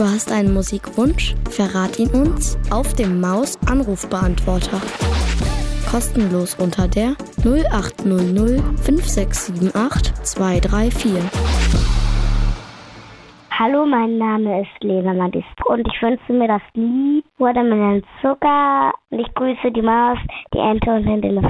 Du hast einen Musikwunsch? Verrat ihn uns auf dem Maus-Anrufbeantworter. Kostenlos unter der 0800 5678 234. Hallo, mein Name ist Lena Madis und ich wünsche mir das Lied Watermelon Zucker und ich grüße die Maus, die Ente und den Elefant.